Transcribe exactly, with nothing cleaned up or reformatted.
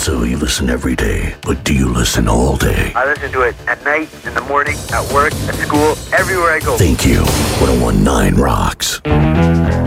So you listen every day, but do you listen all day? I listen to it at night, in the morning, at work, at school, everywhere I go. Thank you. one oh one point nine rocks.